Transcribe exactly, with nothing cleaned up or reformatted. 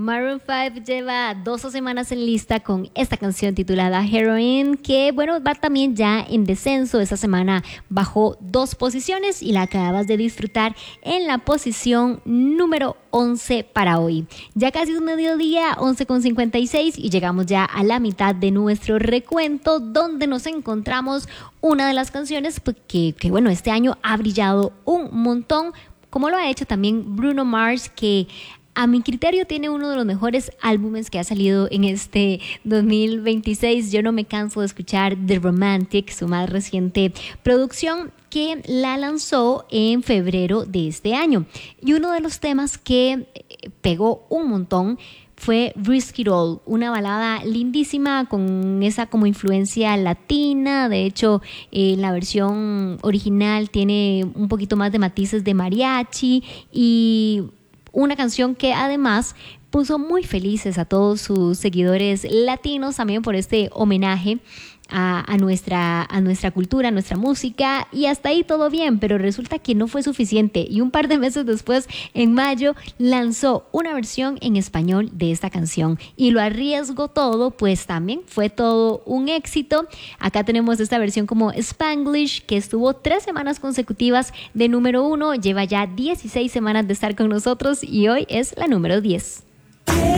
Maroon cinco lleva doce semanas en lista con esta canción titulada Heroin, que bueno, va también ya en descenso. Esta semana bajó dos posiciones y la acabas de disfrutar en la posición número once para hoy. Ya casi es mediodía, once con cincuenta y seis, y llegamos ya a la mitad de nuestro recuento, donde nos encontramos una de las canciones que, que bueno, este año ha brillado un montón, como lo ha hecho también Bruno Mars, que a mi criterio tiene uno de los mejores álbumes que ha salido en este dos mil veintiséis. Yo no me canso de escuchar The Romantic, su más reciente producción, que la lanzó en febrero de este año. Y uno de los temas que pegó un montón fue Risk It All, una balada lindísima con esa como influencia latina. De hecho, eh, la versión original tiene un poquito más de matices de mariachi, y una canción que además puso muy felices a todos sus seguidores latinos también por este homenaje a, a, nuestra, a nuestra cultura, a nuestra música, y hasta ahí todo bien, pero resulta que no fue suficiente, y un par de meses después, en mayo, lanzó una versión en español de esta canción y lo arriesgó todo, pues también fue todo un éxito. Acá tenemos esta versión como Spanglish, que estuvo tres semanas consecutivas de número uno, lleva ya dieciséis semanas de estar con nosotros y hoy es la número diez.